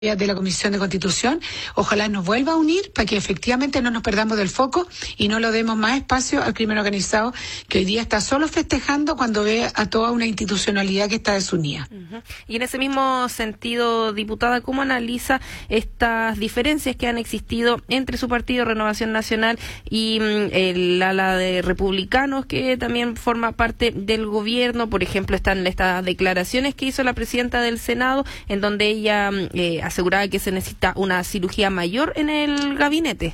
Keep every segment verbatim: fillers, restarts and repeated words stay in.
de la Comisión de Constitución, ojalá nos vuelva a unir para que efectivamente no nos perdamos del foco y no lo demos más espacio al crimen organizado, que hoy día está solo festejando cuando ve a toda una institucionalidad que está desunida. Uh-huh. Y en ese mismo sentido, diputada, ¿cómo analiza estas diferencias que han existido entre su partido Renovación Nacional y mm, el ala de republicanos, que también forma parte del gobierno? Por ejemplo, están estas declaraciones que hizo la presidenta del Senado, en donde ella eh, aseguraba que se necesita una cirugía mayor en el gabinete.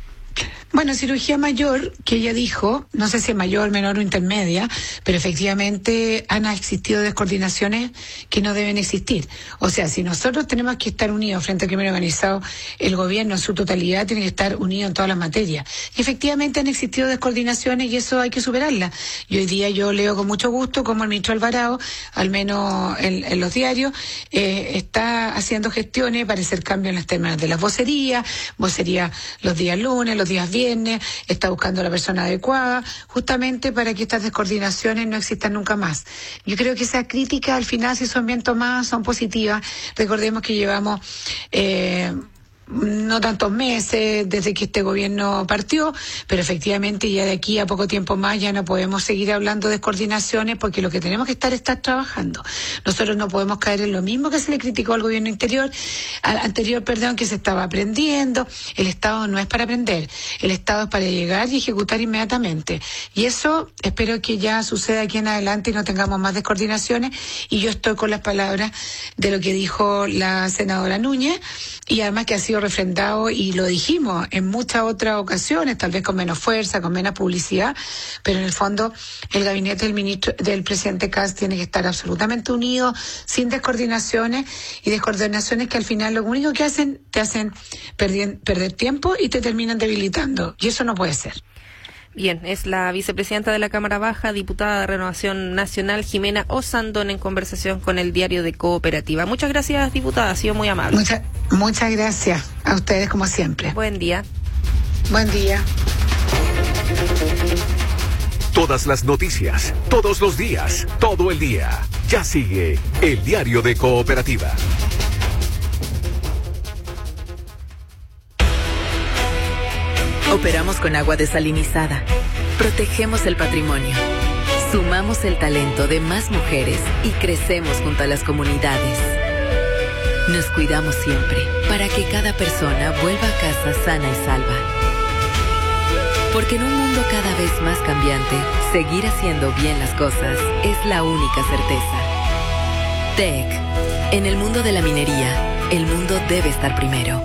Bueno, cirugía mayor, que ella dijo, no sé si es mayor, menor o intermedia, pero efectivamente han existido descoordinaciones que no deben existir. O sea, si nosotros tenemos que estar unidos frente al crimen organizado, el gobierno en su totalidad tiene que estar unido en todas las materias. Y efectivamente han existido descoordinaciones y eso hay que superarlas. Y hoy día yo leo con mucho gusto como el ministro Alvarado, al menos en, en los diarios, eh, está haciendo gestiones para hacer cambios en las temas de las vocerías, vocería los días lunes, los días viernes, está buscando a la persona adecuada, justamente para que estas descoordinaciones no existan nunca más. Yo creo que esas críticas al final, si son bien tomadas, son positivas. Recordemos que llevamos eh, no tantos meses desde que este gobierno partió, pero efectivamente ya de aquí a poco tiempo más ya no podemos seguir hablando de descoordinaciones, porque lo que tenemos que estar es estar trabajando. Nosotros no podemos caer en lo mismo que se le criticó al gobierno interior, al anterior, perdón, que se estaba aprendiendo. El Estado no es para aprender, el Estado es para llegar y ejecutar inmediatamente. Y eso espero que ya suceda aquí en adelante y no tengamos más descoordinaciones. Y yo estoy con las palabras de lo que dijo la senadora Núñez, y además que ha sido refrendado, y lo dijimos en muchas otras ocasiones, tal vez con menos fuerza, con menos publicidad, pero en el fondo el gabinete del ministro, del presidente Kast, tiene que estar absolutamente unido, sin descoordinaciones, y descoordinaciones que al final lo único que hacen, te hacen perder, perder tiempo y te terminan debilitando, y eso no puede ser. Bien, es la vicepresidenta de la Cámara Baja, diputada de Renovación Nacional, Jimena Osandón, en conversación con el Diario de Cooperativa. Muchas gracias, diputada, ha sido muy amable. Muchas, muchas gracias a ustedes, como siempre. Buen día. Buen día. Todas las noticias, todos los días, todo el día. Ya sigue el Diario de Cooperativa. Operamos con agua desalinizada. Protegemos el patrimonio. Sumamos el talento de más mujeres y crecemos junto a las comunidades. Nos cuidamos siempre para que cada persona vuelva a casa sana y salva. Porque en un mundo cada vez más cambiante, seguir haciendo bien las cosas es la única certeza. T E C. En el mundo de la minería, el mundo debe estar primero.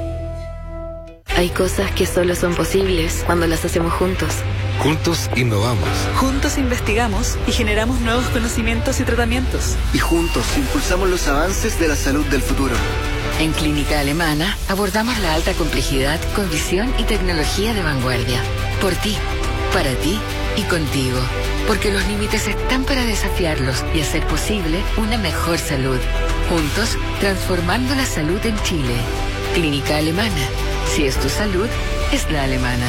Hay cosas que solo son posibles cuando las hacemos juntos. Juntos innovamos. Juntos investigamos y generamos nuevos conocimientos y tratamientos. Y juntos impulsamos los avances de la salud del futuro. En Clínica Alemana abordamos la alta complejidad con visión y tecnología de vanguardia. Por ti, para ti y contigo. Porque los límites están para desafiarlos y hacer posible una mejor salud. Juntos, transformando la salud en Chile. Clínica Alemana. Si es tu salud, es la alemana.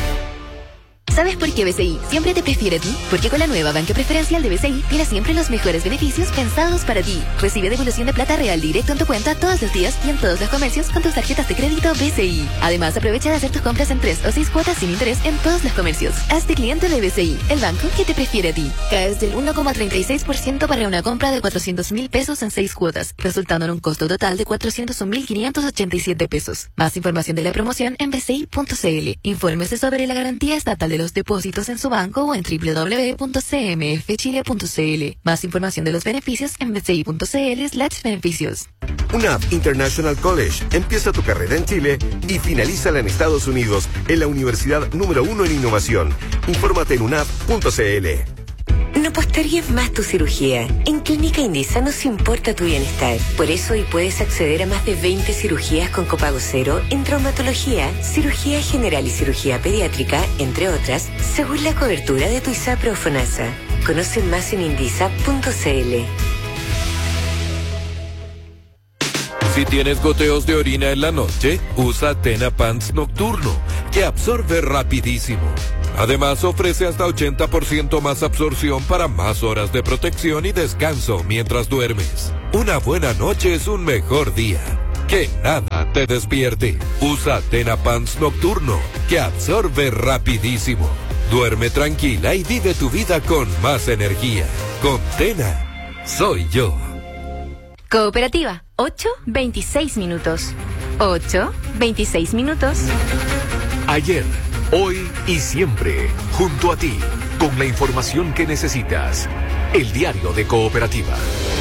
¿Sabes por qué B C I siempre te prefiere a ti? Porque con la nueva banca preferencial de B C I tienes siempre los mejores beneficios pensados para ti. Recibe devolución de plata real directo en tu cuenta todos los días y en todos los comercios con tus tarjetas de crédito B C I. Además, aprovecha de hacer tus compras en tres o seis cuotas sin interés en todos los comercios. Hazte cliente de B C I, el banco que te prefiere a ti. Caes del uno coma treinta y seis por ciento para una compra de cuatrocientos mil pesos en seis cuotas, resultando en un costo total de cuatrocientos un mil quinientos ochenta y siete pesos. Más información de la promoción en b c i punto c l. Infórmese sobre la garantía estatal de los depósitos en su banco o en doble u doble u doble u punto c m f chile punto c l. Más información de los beneficios en b c i punto c l slash beneficios. U N A P International College empieza tu carrera en Chile y finalízala en Estados Unidos en la universidad número uno en innovación. Infórmate en u n a p punto c l. No postergues más tu cirugía. En Clínica Indisa nos importa tu bienestar. Por eso hoy puedes acceder a más de veinte cirugías con copago cero en traumatología, cirugía general y cirugía pediátrica, entre otras, según la cobertura de tu ISAPRE o FONASA. Conoce más en indisa punto c l. Si tienes goteos de orina en la noche, usa Tena Pants Nocturno, que absorbe rapidísimo. Además, ofrece hasta ochenta por ciento más absorción para más horas de protección y descanso mientras duermes. Una buena noche es un mejor día. Que nada te despierte. Usa Tena Pants Nocturno, que absorbe rapidísimo. Duerme tranquila y vive tu vida con más energía. Con Tena, soy yo. Cooperativa, ocho veintiséis minutos. ocho veintiséis minutos. Ayer, hoy y siempre, junto a ti, con la información que necesitas. El diario de Cooperativa.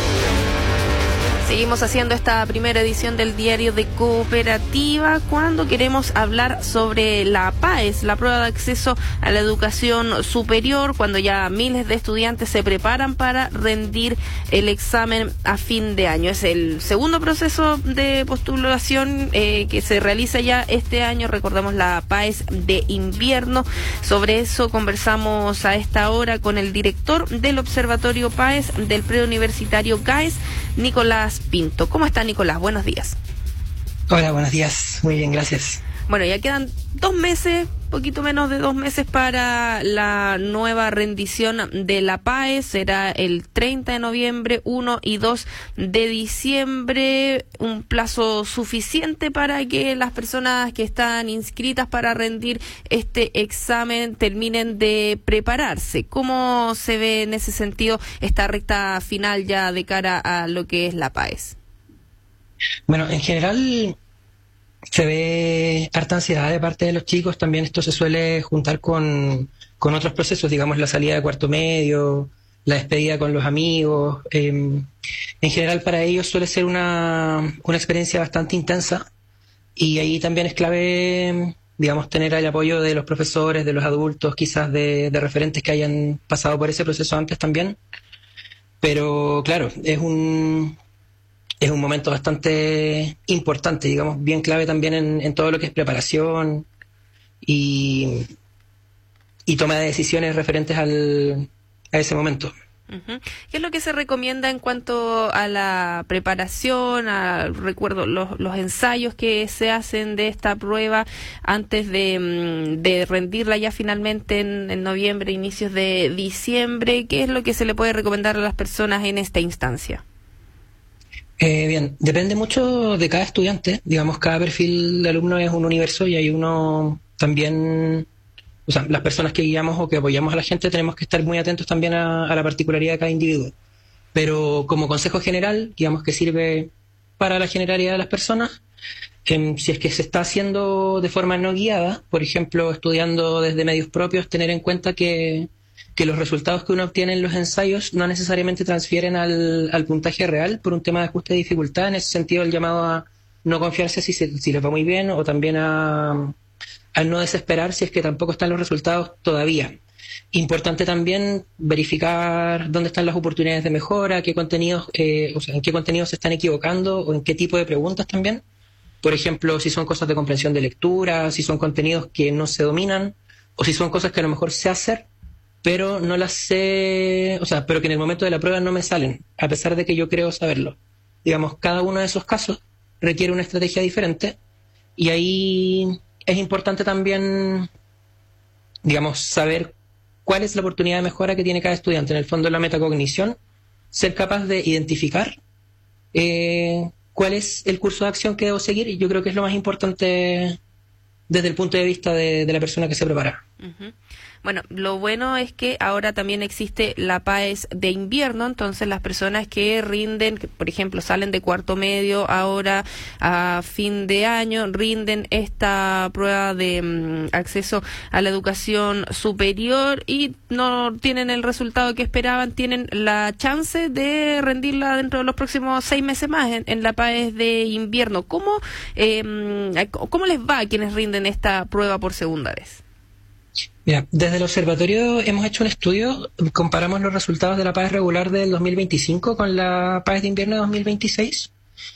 Seguimos haciendo esta primera edición del Diario de Cooperativa cuando queremos hablar sobre la PAES, la prueba de acceso a la educación superior, cuando ya miles de estudiantes se preparan para rendir el examen a fin de año. Es el segundo proceso de postulación eh, que se realiza ya este año. Recordamos la PAES de invierno. Sobre eso conversamos a esta hora con el director del Observatorio PAES del preuniversitario GAES, Nicolás Pinto. ¿Cómo está, Nicolás? Buenos días. Hola, buenos días. Muy bien, gracias. Bueno, ya quedan dos meses, poquito menos de dos meses para la nueva rendición de la PAES. Será el treinta de noviembre, uno y dos de diciembre. Un plazo suficiente para que las personas que están inscritas para rendir este examen terminen de prepararse. ¿Cómo se ve en ese sentido esta recta final ya de cara a lo que es la PAES? Bueno, en general se ve harta ansiedad de parte de los chicos. También esto se suele juntar con, con otros procesos, digamos la salida de cuarto medio, la despedida con los amigos. Eh, en general para ellos suele ser una, una experiencia bastante intensa, y ahí también es clave, digamos, tener el apoyo de los profesores, de los adultos, quizás de, de referentes que hayan pasado por ese proceso antes también. Pero claro, es un... Es un momento bastante importante, digamos, bien clave también en, en todo lo que es preparación y, y toma de decisiones referentes al, a ese momento. Uh-huh. ¿Qué es lo que se recomienda en cuanto a la preparación, a, recuerdo, los, los ensayos que se hacen de esta prueba antes de, de rendirla ya finalmente en, en noviembre, inicios de diciembre? ¿Qué es lo que se le puede recomendar a las personas en esta instancia? Eh, bien, depende mucho de cada estudiante. Digamos, cada perfil de alumno es un universo y hay uno también, o sea, las personas que guiamos o que apoyamos a la gente tenemos que estar muy atentos también a, a la particularidad de cada individuo. Pero como consejo general, digamos que sirve para la generalidad de las personas, eh, si es que se está haciendo de forma no guiada, por ejemplo, estudiando desde medios propios, tener en cuenta que que los resultados que uno obtiene en los ensayos no necesariamente transfieren al, al puntaje real por un tema de ajuste de dificultad. En ese sentido, el llamado a no confiarse si, se, si les va muy bien, o también a, a no desesperar si es que tampoco están los resultados todavía. Importante también verificar dónde están las oportunidades de mejora, qué contenidos, eh, o sea, en qué contenidos se están equivocando o en qué tipo de preguntas también. Por ejemplo, si son cosas de comprensión de lectura, si son contenidos que no se dominan, o si son cosas que a lo mejor sé hacer, pero no las sé, o sea, pero que en el momento de la prueba no me salen, a pesar de que yo creo saberlo. Digamos, cada uno de esos casos requiere una estrategia diferente, y ahí es importante también, digamos, saber cuál es la oportunidad de mejora que tiene cada estudiante. En el fondo, la metacognición, ser capaz de identificar eh, cuál es el curso de acción que debo seguir, y yo creo que es lo más importante desde el punto de vista de, de la persona que se prepara. Uh-huh. Bueno, lo bueno es que ahora también existe la PAES de invierno, entonces las personas que rinden, que por ejemplo salen de cuarto medio ahora a fin de año, rinden esta prueba de um, acceso a la educación superior y no tienen el resultado que esperaban, tienen la chance de rendirla dentro de los próximos seis meses más en, en la PAES de invierno. ¿Cómo, eh, ¿Cómo les va a quienes rinden esta prueba por segunda vez? Mira, desde el observatorio hemos hecho un estudio, comparamos los resultados de la PAES regular del dos mil veinticinco con la PAES de invierno de dos mil veintiséis,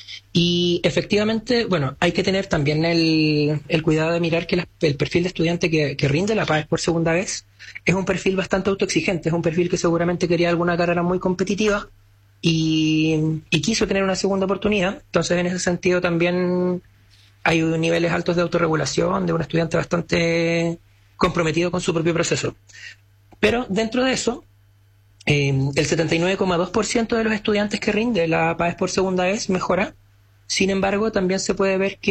y efectivamente, bueno, hay que tener también el, el cuidado de mirar que la, el perfil de estudiante que, que rinde la PAES por segunda vez es un perfil bastante autoexigente, es un perfil que seguramente quería alguna carrera muy competitiva y, y quiso tener una segunda oportunidad. Entonces, en ese sentido también hay niveles altos de autorregulación de un estudiante bastante comprometido con su propio proceso. Pero dentro de eso, eh, el setenta y nueve coma dos por ciento de los estudiantes que rinde la PAES por segunda vez mejora, Sin embargo, también se puede ver que